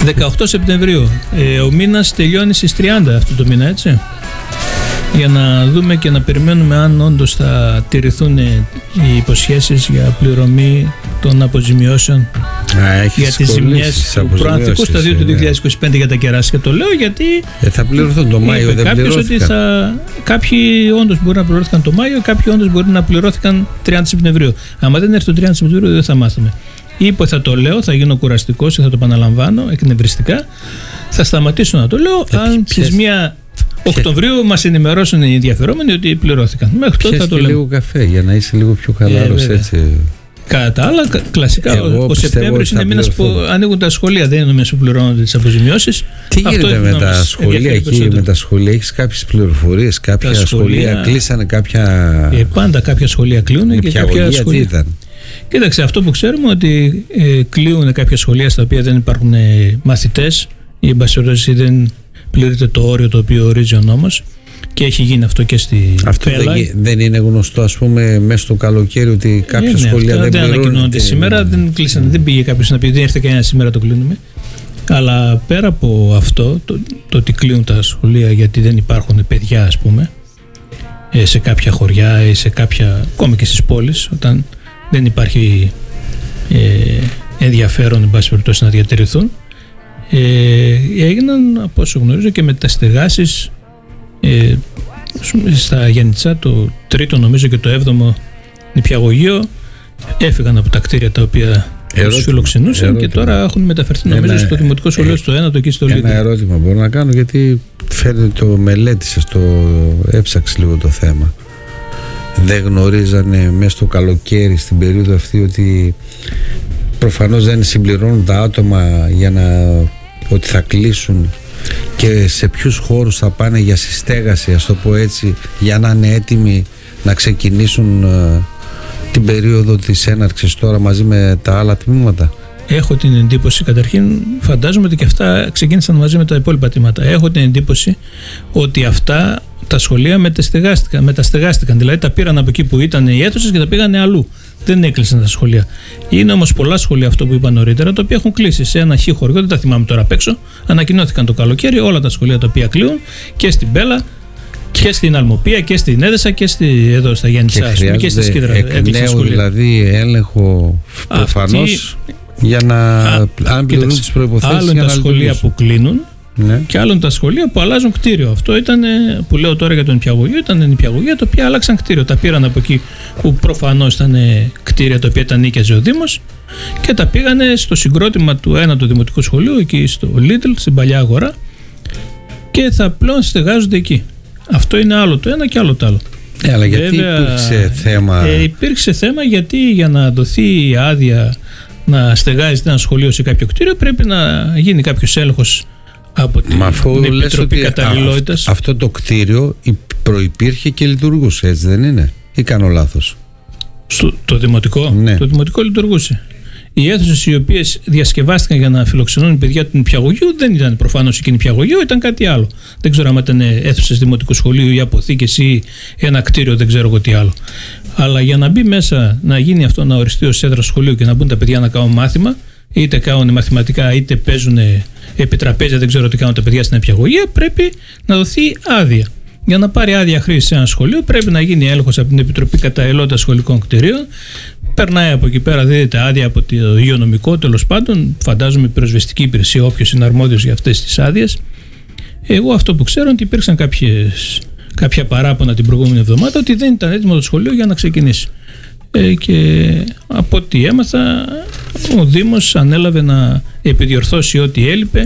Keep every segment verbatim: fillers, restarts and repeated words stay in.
δεκαοκτώ Σεπτεμβρίου. Ε, ο μήνας τελειώνει στις τριάντα αυτό το μήνα, έτσι. Για να δούμε και να περιμένουμε αν όντως θα τηρηθούν οι υποσχέσεις για πληρωμή των αποζημιώσεων. Α, για τις ζημιές του προανθρικού σταδίου του δύο χιλιάδες είκοσι πέντε για τα κεράσια. Και το λέω γιατί ε, θα πληρωθούν το Μάιο, δεν κάποιος ότι θα, κάποιοι όντως μπορεί να πληρώθηκαν το Μάιο, κάποιοι όντως μπορεί να πληρώθηκαν τριάντα Σεπτεμβρίου. Αν δεν έρθει το τριάντα Σεπτεμβρίου δεν θα μάθουμε. Ή θα το λέω, θα γίνω κουραστικός ή θα το επαναλαμβάνω εκνευριστικά. Θα σταματήσω να το λέω ε, αν στις μία Οκτωβρίου μας ενημερώσουν οι ενδιαφερόμενοι ότι πληρώθηκαν. Μέχρι τότε θα το λέω. λίγο καφέ για να είσαι λίγο πιο χαλαρός, ε, έτσι. Κατά τα άλλα, κλασικά εγώ ο Σεπτέμβριος είναι μήνας που ανοίγουν τα σχολεία, δεν είναι μέσα που πληρώνονται τις αποζημιώσεις. Τι αυτό γίνεται με τα σχολεία εκεί, με τα σχολεία, έχεις κάποιες πληροφορίες, κάποια σχολεία, σχολεία κλείσανε κάποια. Ε, πάντα κάποια σχολεία κλείνουν και κάποια σχολεία. Ήταν. Κοίταξε, αυτό που ξέρουμε ότι ε, κλείουν κάποια σχολεία στα οποία δεν υπάρχουν ε, μαθητές ή εν πάση περιπτώσει δεν πληρείται το όριο το οποίο ορίζει ο νόμος. Και έχει γίνει αυτό και στη αυτό Πέλα. Δεν, δεν είναι γνωστό, ας πούμε, μέσα στο καλοκαίρι ότι κάποια είναι, σχολεία δεν, δεν ανακοινώνονται και... σήμερα. Δεν, κλείσανε, δεν πήγε κάποιος να πει δεν ήρθε κανένα σήμερα το κλείνουμε. Αλλά πέρα από αυτό, το, το ότι κλείνουν τα σχολεία γιατί δεν υπάρχουν παιδιά, ας πούμε, σε κάποια χωριά ή σε κάποια, ακόμη και στις πόλεις, όταν δεν υπάρχει ε, ενδιαφέρον, εν πάση περιπτώσει, να διατηρηθούν, ε, έγιναν, από όσο γνωρίζω, και μεταστεγάσεις. Ε, στα Γιαννιτσά το τρίτο νομίζω και το έβδομο νηπιαγωγείο έφυγαν από τα κτίρια τα οποία τους φιλοξενούσαν ερώτημα. Και τώρα έχουν μεταφερθεί νομίζω ένα, στο Δημοτικό Σχολείο ε, στο ένατο εκεί στο Λίτο. Ένα ερώτημα μπορώ να κάνω, γιατί φαίνεται το μελέτησες, το έψαξε λίγο το θέμα. Δεν γνωρίζανε μέσα στο καλοκαίρι στην περίοδο αυτή ότι προφανώς δεν συμπληρώνουν τα άτομα για να ότι θα κλείσουν και σε ποιους χώρους θα πάνε για συστέγαση, ας το πω έτσι, για να είναι έτοιμοι να ξεκινήσουν uh, την περίοδο της έναρξης τώρα μαζί με τα άλλα τμήματα. Έχω την εντύπωση, καταρχήν φαντάζομαι ότι και αυτά ξεκίνησαν μαζί με τα υπόλοιπα τμήματα. Έχω την εντύπωση ότι αυτά τα σχολεία μεταστεγάστηκαν, μεταστεγάστηκαν, δηλαδή τα πήραν από εκεί που ήταν οι αίθουσες και τα πήγανε αλλού. Δεν έκλεισαν τα σχολεία. Είναι όμως πολλά σχολεία, αυτό που είπα νωρίτερα, τα οποία έχουν κλείσει σε ένα χι χωριό, δεν τα θυμάμαι τώρα απ' έξω. Ανακοινώθηκαν το καλοκαίρι όλα τα σχολεία τα οποία κλείουν και στην Πέλα και στην Αλμοπία και στην Έδεσα και στη, εδώ στα Γιάννητσά και, και στη Σκύδρα. Εκ νέου δηλαδή έλεγχο προφανώς για να α, αν πληρούν τις προϋποθέσεις. Άλλο είναι τα σχολεία που κλείνουν. Ναι. Και άλλων τα σχολεία που αλλάζουν κτίριο. Αυτό ήταν, που λέω τώρα για τον νηπιαγωγείο, ήταν νηπιαγωγεία τα οποία άλλαξαν κτίριο. Τα πήραν από εκεί που προφανώς ήταν κτίρια τα οποία τα νίκιαζε ο Δήμος και τα πήγανε στο συγκρότημα του ένατου Δημοτικού Σχολείου, εκεί στο Lidl, στην παλιά αγορά, και θα πλέον στεγάζονται εκεί. Αυτό είναι άλλο το ένα και άλλο το άλλο. Ε, αλλά γιατί Βέβαια, υπήρξε θέμα. Ε, υπήρξε θέμα γιατί για να δοθεί η άδεια να στεγάζεται ένα σχολείο σε κάποιο κτίριο πρέπει να γίνει κάποιος έλεγχος από την, την Επιτροπή Καταλληλότητας. Αυτό το κτίριο προϋπήρχε και λειτουργούσε, έτσι δεν είναι? Ή κάνω λάθος? Στο, το δημοτικό, ναι. Το δημοτικό λειτουργούσε. Οι αίθουσες οι οποίες διασκευάστηκαν για να φιλοξενούν παιδιά του νηπιαγωγείου δεν ήταν προφανώς εκεί νηπιαγωγείο, ήταν κάτι άλλο. Δεν ξέρω αν ήταν αίθουσες δημοτικού σχολείου ή αποθήκες ή ένα κτίριο, δεν ξέρω εγώ τι άλλο. Αλλά για να μπει μέσα, να γίνει αυτό, να οριστεί ως έδρα σχολείου και να μπουν τα παιδιά να κάνουν μάθημα, είτε κάνουν μαθηματικά είτε παίζουν επί τραπέζια, δεν ξέρω τι κάνουν τα παιδιά στην νηπιαγωγεία, πρέπει να δοθεί άδεια. Για να πάρει άδεια χρήση σε ένα σχολείο πρέπει να γίνει έλεγχος από την Επιτροπή Καταλληλότητας Σχολικών Κτηρίων. Περνάει από εκεί πέρα, δίδεται άδεια από το υγειονομικό, τέλος πάντων, φαντάζομαι πυροσβεστική υπηρεσία, όποιος είναι αρμόδιος για αυτές τις άδειες. Εγώ αυτό που ξέρω είναι ότι υπήρξαν κάποιες, κάποια παράπονα την προηγούμενη εβδομάδα ότι δεν ήταν έτοιμο το σχολείο για να ξεκινήσει. Ε, και από ό,τι έμαθα, ο Δήμος ανέλαβε να επιδιορθώσει ό,τι έλειπε,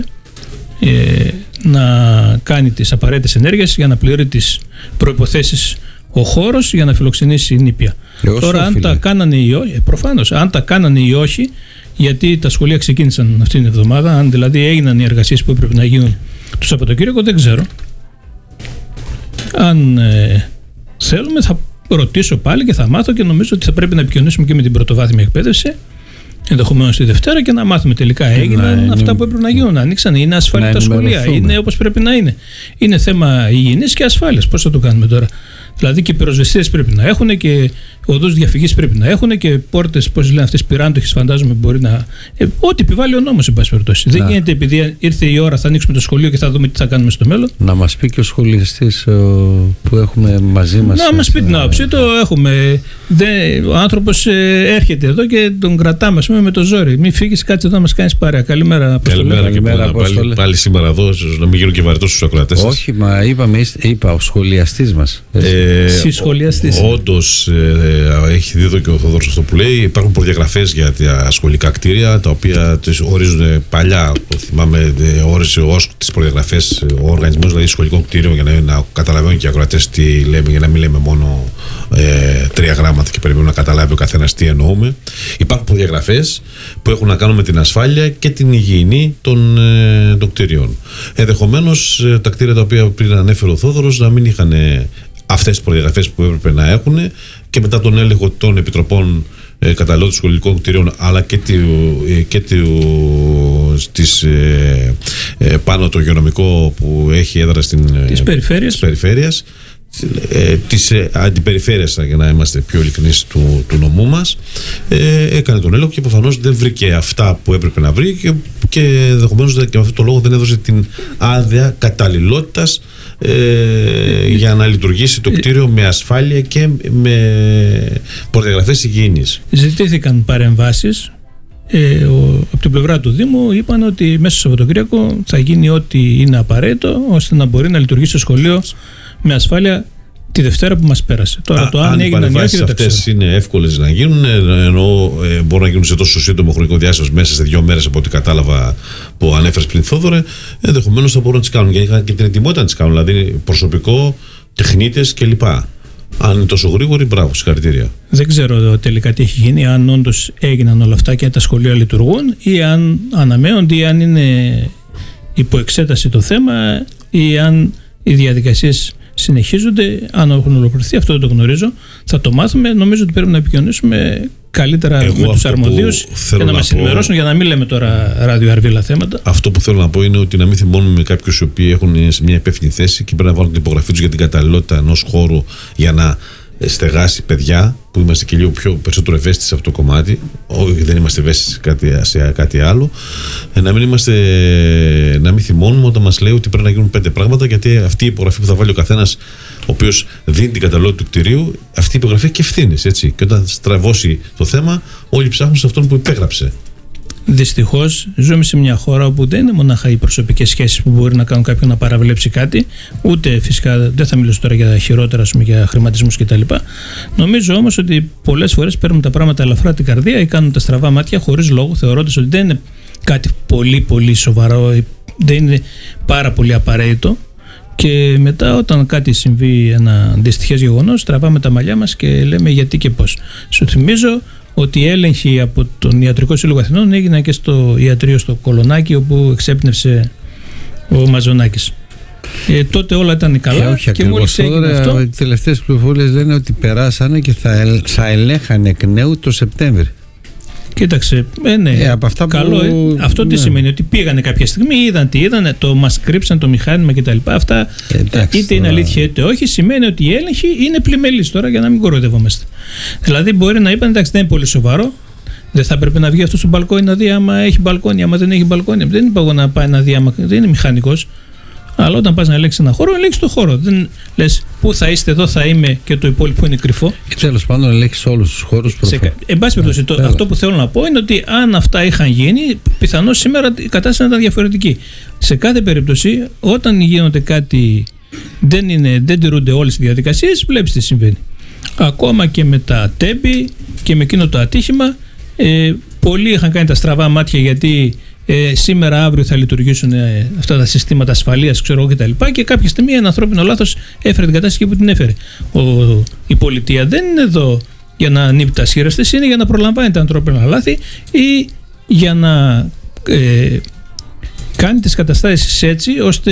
ε, να κάνει τις απαραίτητες ενέργειες για να πληρεί τις προϋποθέσεις ο χώρος για να φιλοξενήσει η νήπια. Ε, Τώρα αν τα κάνανε ή όχι, ε, προφανώς, αν τα κάνανε ή όχι, γιατί τα σχολεία ξεκίνησαν αυτήν την εβδομάδα, αν δηλαδή έγιναν οι εργασίες που έπρεπε να γίνουν το Σαββατοκύριακο, δεν ξέρω. Αν ε, θέλουμε θα ρωτήσω πάλι και θα μάθω, και νομίζω ότι θα πρέπει να επικοινωνήσουμε και με την πρωτοβάθμια εκπαίδευση, ενδεχομένως τη Δευτέρα, και να μάθουμε τελικά έγιναν ναι, αυτά ναι, που έπρεπε να γίνουν. Ανοίξαν, είναι ασφαλή τα σχολεία, είναι όπως πρέπει να είναι. Είναι θέμα υγιεινής και ασφάλειας. Πώς θα το κάνουμε τώρα? Δηλαδή και πυροσβεστές πρέπει να έχουν και οδούς διαφυγής πρέπει να έχουν και πόρτες, πώς λένε αυτές, πυράντοχες, φαντάζομαι μπορεί να. Ε, ό,τι επιβάλλει ο νόμος, εν πάση περιπτώσει. Δεν γίνεται επειδή ήρθε η ώρα, θα ανοίξουμε το σχολείο και θα δούμε τι θα κάνουμε στο μέλλον. Να μας πει και ο σχολιαστής που έχουμε μαζί μας. Να μας πει την άποψη, το έχουμε. Δε, ο άνθρωπος ε, έρχεται εδώ και τον κρατάμε, ας πούμε, με το ζόρι. Μην φύγεις, κάτσε εδώ να μας κάνεις παρέα. Καλημέρα, Αποστολή. Καλημέρα, πάλι, πάλι σήμερα εδώ, να μην γίνω και βαρετός στους ακροατές. Όχι, μα είπαμε, είπα, ο σχολιαστής μας. Ε, Συσχολιαστής. Όντως, ε, έχει δει εδώ και ο Θοδόρος αυτό που λέει. Υπάρχουν προδιαγραφές για τα σχολικά κτίρια, τα οποία τις ορίζουν παλιά. Θυμάμαι, όριζε ως τις προδιαγραφές ο οργανισμός, δηλαδή σχολικό κτίριο, για να, να καταλαβαίνουν και οι ακροατές τι λέμε, για να μην λέμε μόνο ε, τρία γράμματα και περιμένουμε να καταλάβει ο καθένας τι εννοούμε. Υπάρχουν προδιαγραφές που έχουν να κάνουν με την ασφάλεια και την υγιεινή των, ε, των κτίριων. Ενδεχομένως ε, τα κτίρια τα οποία πριν ανέφερε ο Θόδωρος να μην είχαν ε, αυτές τις προδιαγραφές που έπρεπε να έχουν, και μετά τον έλεγχο των επιτροπών ε, καταλληλών σχολικών κτηρίων, αλλά και, τη, ε, και τη, της, ε, ε, πάνω το υγειονομικό που έχει έδρα στην, της περιφέρειας, της περιφέρειας ε, της ε, αντιπεριφέρειας, για να είμαστε πιο ειλικρινείς, του, του νομού μας, ε, έκανε τον έλεγχο και προφανώς δεν βρήκε αυτά που έπρεπε να βρει και, και ενδεχομένως και με αυτόν τον λόγο δεν έδωσε την άδεια καταλληλότητας ε, για να λειτουργήσει το κτίριο με ασφάλεια και με προδιαγραφές υγιεινής. Ζητήθηκαν παρεμβάσεις. Ε, ο, από την πλευρά του Δήμου είπαν ότι μέσα στο Σαββατοκύριακο θα γίνει ό,τι είναι απαραίτητο ώστε να μπορεί να λειτουργήσει το σχολείο με ασφάλεια τη Δευτέρα που μας πέρασε. Τώρα Α, το αν, αν οι παρεμβάσεις αυτές είναι εύκολες να γίνουν, ενώ ε, μπορούν να γίνουν σε τόσο σύντομο χρονικό διάστημα, μέσα σε δύο μέρες από ό,τι κατάλαβα που ανέφερες πριν, Θόδωρε, ενδεχομένως θα μπορούν να τις κάνουν και είχαν και την ετοιμότητα να τις κάνουν, δηλαδή προσωπικό, τεχνίτες κλπ. Αν είναι τόσο γρήγοροι, μπράβο, συγχαρητήρια. Δεν ξέρω τελικά τι έχει γίνει, αν όντως έγιναν όλα αυτά και τα σχολεία λειτουργούν, ή αν αναμένονται, ή αν είναι υπό εξέταση το θέμα, ή αν οι διαδικασίες συνεχίζονται. Αν έχουν ολοκληρωθεί, αυτό δεν το γνωρίζω. Θα το μάθουμε. Νομίζω ότι πρέπει να επικοινωνήσουμε καλύτερα Εγώ με τους αρμοδίους και να, να μας πω... ενημερώσουν, για να μην λέμε τώρα ραδιοαρβίλα θέματα. Αυτό που θέλω να πω είναι ότι να μην θυμώνουμε κάποιους οι οποίοι έχουν σε μια υπεύθυνη θέση και πρέπει να βάλουν την υπογραφή τους για την καταλληλότητα ενός χώρου για να στεγάσει παιδιά, που είμαστε και λίγο πιο περισσότερο ευαίσθητοι σε αυτό το κομμάτι. Όχι, δεν είμαστε ευαίσθητοι σε κάτι, σε κάτι άλλο. Να μην, είμαστε, να μην θυμώνουμε όταν μας λέει ότι πρέπει να γίνουν πέντε πράγματα, γιατί αυτή η υπογραφή που θα βάλει ο καθένας, ο οποίος δίνει την καταλληλότητα του κτηρίου, αυτή η υπογραφή έχει και ευθύνες. Έτσι. Και όταν στραβώσει το θέμα, όλοι ψάχνουν σε αυτόν που υπέγραψε. Δυστυχώς ζούμε σε μια χώρα όπου δεν είναι μονάχα οι προσωπικές σχέσεις που μπορεί να κάνουν κάποιον να παραβλέψει κάτι, ούτε φυσικά δεν θα μιλήσω τώρα για χειρότερα, ας πούμε, για χρηματισμούς κτλ. Νομίζω όμως ότι πολλές φορές παίρνουν τα πράγματα ελαφρά την καρδία ή κάνουν τα στραβά μάτια χωρίς λόγο, θεωρώντας ότι δεν είναι κάτι πολύ πολύ σοβαρό, δεν είναι πάρα πολύ απαραίτητο. Και μετά, όταν κάτι συμβεί, ένα αντιστοιχές γεγονός, τραβάμε τα μαλλιά μας και λέμε γιατί και πώς. Σου θυμίζω ότι οι έλεγχοι από τον Ιατρικό Σύλλογο Αθηνών έγιναν και στο ιατρείο στο Κολονάκι, όπου εξέπνευσε ο Μαζονάκης. Ε, τότε όλα ήταν καλά. Και, όχι, και μόλις έγινε αυτό. Οι τελευταίες πληροφορίες λένε ότι περάσανε και θα, ελ, θα ελέγχανε εκ νέου το Σεπτέμβρη. Κοίταξε, ε, ναι, ε, από αυτά καλό, που... ε, αυτό τι ναι. σημαίνει, ότι πήγανε κάποια στιγμή, είδαν τι είδανε, το μας κρύψαν το μηχάνημα κτλ. Αυτά ε, εντάξει, είτε είναι αλήθεια είτε όχι, σημαίνει ότι η έλεγχη είναι πλημελής τώρα, για να μην κοροϊδευόμαστε. Δηλαδή, μπορεί να είπαν, εντάξει, δεν είναι πολύ σοβαρό, δεν θα πρέπει να βγει αυτό στο μπαλκόνι να δει άμα έχει μπαλκόνι, άμα δεν έχει μπαλκόνι. Δεν είπα εγώ να πάει να δει άμα δεν είναι μηχανικός. Αλλά όταν πας να ελέγξεις ένα χώρο, ελέγξεις το χώρο. Δεν λες πού θα είστε, εδώ θα είμαι και το υπόλοιπο είναι κρυφό. Και τέλος πάντων ελέγξεις όλους τους χώρους προφανώς. Εν πάση περιπτώσει, αυτό που θέλω να πω είναι ότι αν αυτά είχαν γίνει, πιθανώς σήμερα η κατάσταση ήταν διαφορετική. Σε κάθε περίπτωση, όταν γίνονται κάτι, δεν, είναι, δεν τηρούνται όλες οι διαδικασίες, βλέπεις τι συμβαίνει. Ακόμα και με τα τέμπη και με εκείνο το ατύχημα, ε, πολλοί είχαν κάνει τα στραβά μάτια γιατί. Ε, σήμερα, αύριο θα λειτουργήσουν ε, αυτά τα συστήματα ασφαλείας, ξέρω εγώ κτλ. Και κάποια στιγμή ένα ανθρώπινο λάθος έφερε την κατάσταση εκεί που την έφερε. Ο, η πολιτεία δεν είναι εδώ για να ανοίγει τα σχήρας της, είναι για να προλαμβάνει τα ανθρώπινα λάθη ή για να ε, κάνει τις καταστάσεις έτσι ώστε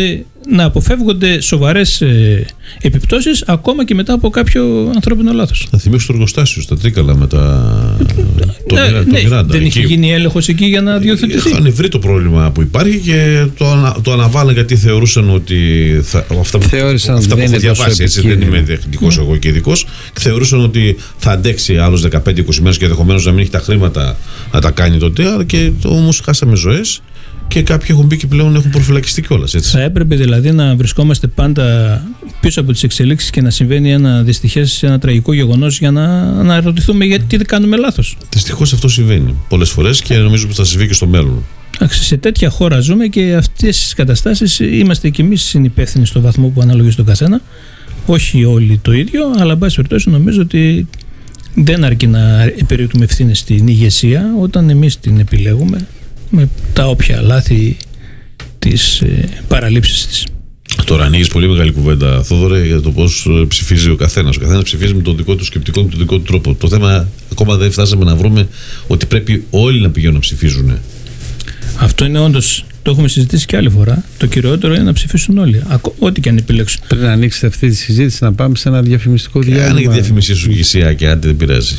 να αποφεύγονται σοβαρές ε, επιπτώσεις ακόμα και μετά από κάποιο ανθρώπινο λάθος. Θα θυμίσω το εργοστάσιο στα Τρίκαλα με τα. Το, ναι, το, ναι, Μιράντα. δεν είχε γίνει έλεγχος εκεί για να διορθωθεί. Είχαν βρει το πρόβλημα που υπάρχει και το, ανα, το αναβάλαν γιατί θεωρούσαν ότι. Θα, αυτά που, Θεώρησαν αυτά δεν που έχω είναι διαβάσει, έτσι, δεν είμαι τεχνικός mm. εγώ και ειδικός, θεωρούσαν ότι θα αντέξει άλλους δεκαπέντε είκοσι μέρες και ενδεχομένως να μην έχει τα χρήματα να τα κάνει τότε. Και όμως χάσαμε ζωές. Και κάποιοι έχουν μπει και πλέον έχουν προφυλακιστεί κιόλας. Θα έπρεπε δηλαδή να βρισκόμαστε πάντα πίσω από τις εξελίξεις και να συμβαίνει ένα δυστυχές, ένα τραγικό γεγονός για να αναρωτηθούμε γιατί δεν κάνουμε λάθος. Δυστυχώς αυτό συμβαίνει πολλές φορές και νομίζω ότι θα συμβεί και στο μέλλον. Σε τέτοια χώρα ζούμε και αυτές τις καταστάσεις είμαστε κι εμείς συνυπεύθυνοι στο βαθμό που αναλογεί στον καθένα. Όχι όλοι το ίδιο, αλλά εν πάση περιπτώσει νομίζω ότι δεν αρκεί να περιορίσουμε ευθύνες στην ηγεσία όταν εμείς την επιλέγουμε με τα όποια λάθη της ε, παραλήψης της. Τώρα ανοίγεις πολύ μεγάλη κουβέντα, Θόδωρε, για το πώς ψηφίζει ο καθένας. Ο καθένας ψηφίζει με τον δικό του σκεπτικό και τον δικό του τρόπο. Το θέμα ακόμα δεν φτάσαμε να βρούμε ότι πρέπει όλοι να πηγαίνουν να ψηφίζουν. Αυτό είναι όντως, το έχουμε συζητήσει και άλλη φορά. Το κυριότερο είναι να ψηφίσουν όλοι, ό,τι και αν επιλέξουν. Πρέπει να ανοίξετε αυτή τη συζήτηση, να πάμε σε ένα διαφημιστικό διάλειμμα. Αν έχει διαφημιστεί σου ηγεσία και άντε δεν πειράζει.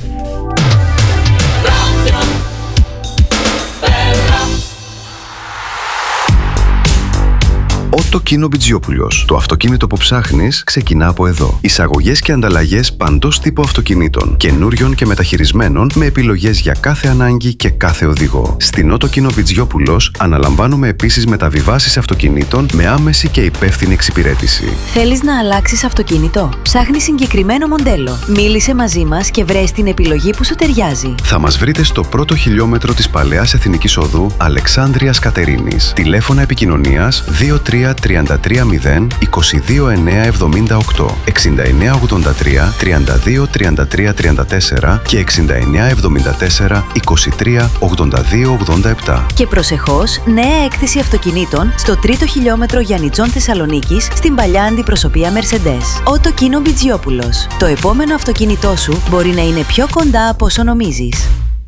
Ότο Μπιτζιόπουλος. Το αυτοκίνητο που ψάχνεις ξεκινά από εδώ. Εισαγωγές και ανταλλαγές παντός τύπου αυτοκινήτων, καινούριων και μεταχειρισμένων, με επιλογές για κάθε ανάγκη και κάθε οδηγό. Στην Ότο Μπιτζιόπουλος αναλαμβάνουμε επίσης μεταβιβάσεις αυτοκινήτων με άμεση και υπεύθυνη εξυπηρέτηση. Θέλεις να αλλάξεις αυτοκίνητο? Ψάχνεις συγκεκριμένο μοντέλο? Μίλησε μαζί μας και βρες την επιλογή που σου ταιριάζει. Θα μας βρείτε στο πρώτο χιλιόμετρο της Παλαιάς Εθνικής Οδού Αλεξάνδρειας Κατερίνης. Τηλέφωνα επικοινωνίας δύο τρία τρία τρία μηδέν είκοσι δύο εννιά εβδομήντα οκτώ, εξήντα εννιά ογδόντα τρία τριάντα δύο τριάντα τρία τριάντα τέσσερα και εξήντα εννιά εβδομήντα τέσσερα είκοσι τρία ογδόντα δύο ογδόντα επτά. Και προσεχώς, νέα έκθεση αυτοκινήτων στο τρίτο χιλιόμετρο Γιαννιτσών Θεσσαλονίκης στην παλιά αντιπροσωπεία Mercedes. Ότο Μπιτζιόπουλος. Το επόμενο αυτοκίνητό σου μπορεί να είναι πιο κοντά από όσο νομίζεις.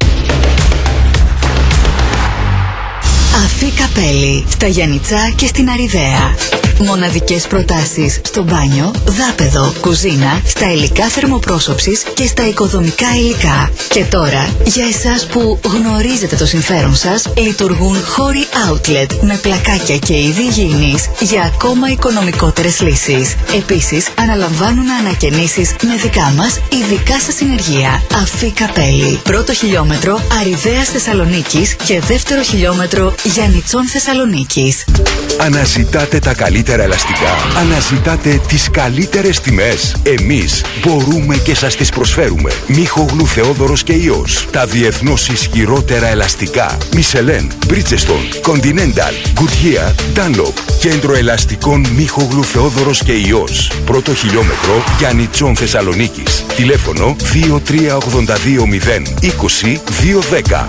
Αφή Καπέλη, στα Γιαννιτσά και στην Αριδαία. Μοναδικές προτάσεις στο μπάνιο, δάπεδο, κουζίνα, στα υλικά θερμοπρόσωψης και στα οικοδομικά υλικά. Και τώρα, για εσάς που γνωρίζετε το συμφέρον σας, λειτουργούν χώροι outlet με πλακάκια και είδη υγιεινής για ακόμα οικονομικότερες λύσεις. Επίσης, αναλαμβάνουν ανακαινήσεις με δικά μας ειδικά σας συνεργεία. Αφή Καπέλη, πρώτο χιλιόμετρο Αριδαίας Θεσσαλονίκης και δεύτερο χιλιόμετρο Γιαννιτσών Θεσσαλονίκης. Αναζητάτε τα καλύτερα ελαστικά. Αναζητάτε τις καλύτερες τιμές. Εμείς μπορούμε και σας τις προσφέρουμε. Μίχογλου Θεόδωρος και Υιός. Τα διεθνώς ισχυρότερα ελαστικά. Michelin, Bridgestone, Continental, Goodyear, Dunlop. Κέντρο ελαστικών Μίχογλου Θεόδωρος και Υιός. Πρώτο χιλιόμετρο Γιαννιτσών Θεσσαλονίκης. Τηλέφωνο δύο τρία ογδόντα δύο μηδέν είκοσι δύο δέκα.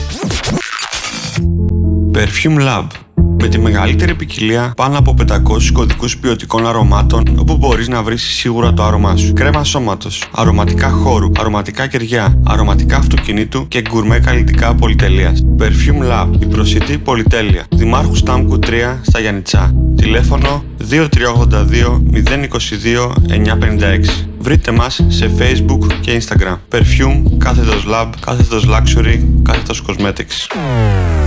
Perfume Lab. Με τη μεγαλύτερη ποικιλία πάνω από πεντακόσιους κωδικούς ποιοτικών αρωμάτων, όπου μπορείς να βρεις σίγουρα το άρωμά σου. Κρέμα σώματος, αρωματικά χώρου, αρωματικά κεριά, αρωματικά αυτοκινήτου και γκουρμέ καλλιτικά πολυτελείας. Perfume Lab, η προσιτή πολυτέλεια. Δημάρχου Στάμκου τρία στα Γιαννιτσά. Τηλέφωνο δύο τρία ογδόντα δύο μηδέν είκοσι δύο εννιά πενήντα έξι. Βρείτε μας σε Facebook και Instagram. Perfume, κάθετος Lab, κάθετος Luxury, κάθετος Cosmetics.